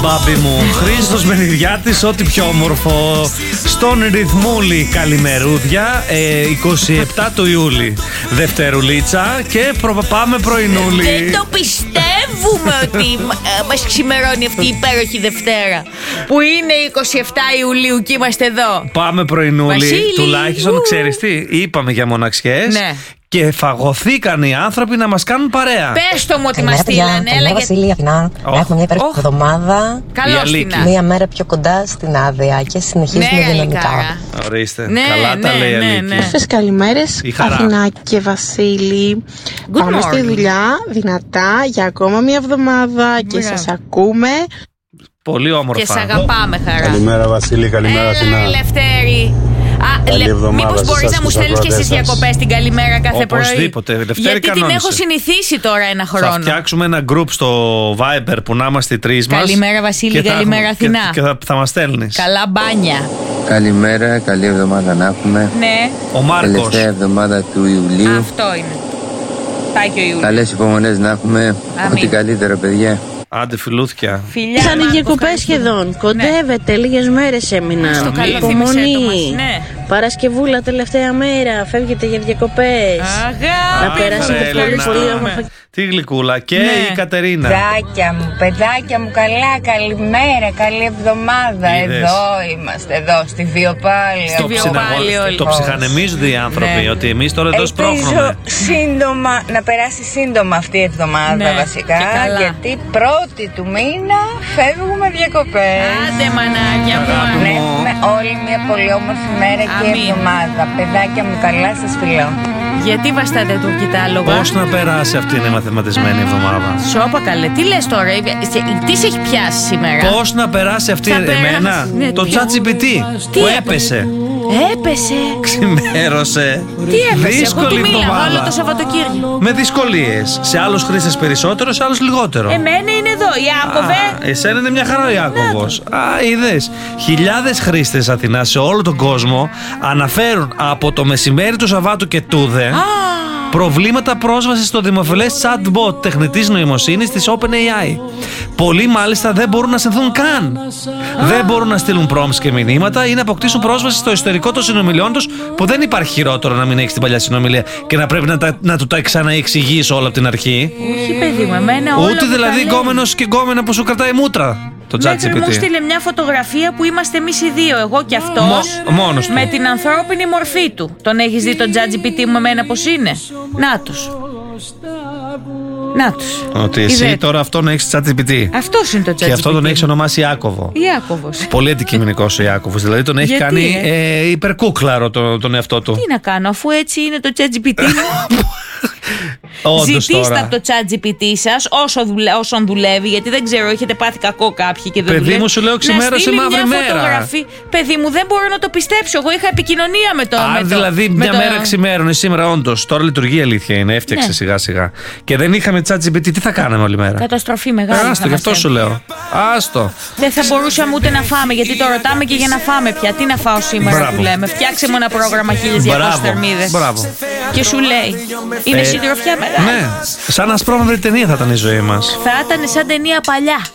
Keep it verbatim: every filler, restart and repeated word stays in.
Μπάμπη μου, Χρήστος Μενιδιάτης, ό,τι πιο όμορφο. Στον ρυθμούλη καλημερούδια, ε, είκοσι επτά του Ιούλη. Δευτερουλίτσα και προ, πάμε πρωινούλη. Δεν το πιστεύουμε ότι ε, μας ξημερώνει αυτή η υπέροχη Δευτέρα. Που είναι είκοσι επτά Ιουλίου και είμαστε εδώ. Πάμε πρωινούλη. Βασίλη, τουλάχιστον ου. ξέρεις τι, είπαμε για μοναξιές. Ναι. Και φαγωθήκαν οι άνθρωποι να μας κάνουν παρέα. Πες το μου ότι μας στείλανε. Καλημέρα, Βασίλη, Αθηνά. Oh. Έχουμε μια υπέροχη Oh. εβδομάδα. Καλώς την Μία μέρα πιο κοντά στην άδεια και συνεχίζουμε Ναι, δυναμικά. Λικάρα. Ορίστε, Ναι, καλά ναι, τα λέει ναι, Αλίκη. ναι. Σας καλημέρες, Η χαρά. Αθηνά και Βασίλη. Good Πάμε στη morning. δουλειά δυνατά για ακόμα μια εβδομάδα και Μπράβο. σας ακούμε. Πολύ όμορφα. Και σ' αγαπάμε, χαρά. Καλημέρα Βασίλη, καλημέρα Αθηνά. Έλα, Λευτέρη. Α, Καλή λε, εβδομάδα μήπως σε μπορείς εσάς να μου και στέλνεις στους και εσείς ακροατές σας. διακοπές την καλημέρα κάθε πρωί? Οπωσδήποτε, Λευτέρη Γιατί την κανόνισε. έχω συνηθίσει τώρα ένα Θα χρόνο. φτιάξουμε ένα group στο Viber που να είμαστε οι τρεις μας. Καλημέρα, Βασίλη, και θα καλημέρα, έχουμε- Αθηνά. Και, και θα, θα μας στέλνεις. Καλά μπάνια. Καλημέρα, καλή εβδομάδα να έχουμε. Ναι, Ο Μάρκος. Τελευταία εβδομάδα του Ιουλίου. αυτό είναι. Πάει και ο Ιούλιος. Καλές υπομονές να έχουμε. Ό,τι καλύτερο, παιδιά. Άντε φιλούθια. Φιλιά, Ήρθαν οι Μάρκο, διακοπές ευχαριστώ. σχεδόν. Κοντεύετε, λίγες μέρες έμειναν. Στο καλό Υπομονή. θύμισέ το μας, ναι. Παρασκευούλα, τελευταία μέρα. Φεύγετε για διακοπές. Αγάπη, Να περάσετε βρε, πολύ, Έλενα. πολύ όμορφα. Τι γλυκούλα. Και Ναι. η Κατερίνα. Παιδάκια μου, παιδάκια μου, καλά, καλημέρα, καλή εβδομάδα. Είδες. Εδώ είμαστε, εδώ στη Βιοπάλη. Το, Στη ψυναγω- Βιοπάλη όλοι. το ψυχανεμίζονται οι άνθρωποι Ναι. ότι εμείς τώρα εδώ Ελπίζω σπρώχνουμε. σύντομα, να περάσει σύντομα αυτή η εβδομάδα Ναι, βασικά. και καλά. Γιατί πρώτη του μήνα φεύγουμε διακοπές. Άντε, μανάκια μου. Αγάπη Να μου. έχουμε όλοι μια πολύ όμορφη μέρα και Αμήν. εβδομάδα. Παιδάκια μου, καλά, σας φιλώ. Γιατί βαστάτε τουρκιτάλογα? Πώς να περάσει αυτή είναι μαθηματισμένη εβδομάδα. Σώπα καλέ, τι λες τώρα, ε, τι σε έχει πιάσει σήμερα? Πώς να περάσει αυτή Θα περάσει. εμένα. Ναι, Το τι- ChatGPT Τι που έπεσε? έπεσε. Έπεσε. Ξημέρωσε. Τι έπεσε, εγώ Δύσκολη του μίλαγα εβδομάδα. όλο το Σαββατοκύριακο. Με δυσκολίες. Σε άλλους χρήστες περισσότερο, σε άλλους λιγότερο. Εμένα είναι εδώ, η Άκοβε. Α, εσένα είναι μια χαρά ο Ιάκωβος. Α, είδες. Χιλιάδες χρήστες Αθηνά σε όλο τον κόσμο αναφέρουν από το μεσημέρι του Σαββάτου και τούδε προβλήματα πρόσβασης στο δημοφιλές chatbot τεχνητής νοημοσύνης της OpenAI. Πολλοί μάλιστα δεν μπορούν να συνθούν καν. Δεν μπορούν να στείλουν prompts και μηνύματα ή να αποκτήσουν πρόσβαση στο ιστορικό των συνομιλιών τους, που δεν υπάρχει χειρότερο να μην έχεις την παλιά συνομιλία και να πρέπει να, τα, να του τα ξαναεξηγείς όλα από την αρχή. Όχι, παιδί μου, εμένα όλα Ούτε μου δηλαδή τα λέει. γκόμενος και γκόμενα που σου κρατάει μούτρα. Το Μέχρι μου ChatGPT. στείλε μια φωτογραφία που είμαστε εμείς οι δύο, εγώ και αυτός. Μο- μόνος του. Με την ανθρώπινη μορφή του. Τον έχεις δει τον ChatGPT μου εμένα πως είναι? Νάτος. Νάτος. Ότι εσύ Είδατε. τώρα αυτόν έχεις ChatGPT. Αυτός είναι το ChatGPT. Και αυτό τον έχεις ονομάσει Ιάκωβο. Ιάκωβος. Πολύ αντικειμενικός ο Ιάκωβος. Δηλαδή τον έχει Γιατί, κάνει ε? ε, υπερκούκλαρο τον, τον εαυτό του. Τι να κάνω, αφού έτσι είναι το ChatGPT. Όντως Ζητήστε τώρα. από το ChatGPT σας όσο δουλε, όσον δουλεύει, γιατί δεν ξέρω, έχετε πάθει κακό κάποιοι και δεν Παιδί δουλεύει. μου, σου λέω, ξημέρωσε να στείλει μαύρη μια μέρα. φωτογραφία. Παιδί μου, δεν μπορώ να το πιστέψω. Εγώ είχα επικοινωνία με το. Αν με το- δηλαδή με μια το- μέρα ξημέρωνε σήμερα, όντως. Τώρα λειτουργεί η αλήθεια είναι. Έφτιαξε Ναι. σιγά σιγά. Και δεν είχαμε ChatGPT, τι θα κάναμε όλη μέρα. Καταστροφή μεγάλη. Άστο, θα γι' μας αυτό σου έμεινε. λέω. Άστο. Δεν θα μπορούσαμε ούτε να φάμε, γιατί το ρωτάμε και για να φάμε πια. Τι να φάω σήμερα Μπράβο. που λέμε. Φτιάξε μου ένα πρόγραμμα χίλιες διακόσιες Μπράβο. θερμίδες. Μπράβο. Και σου λέει. Είναι Ε, συντροφιά μεγάλη. Ναι. Σαν ασπρόμαυρη ταινία θα ήταν η ζωή μας. Θα ήταν σαν ταινία παλιά.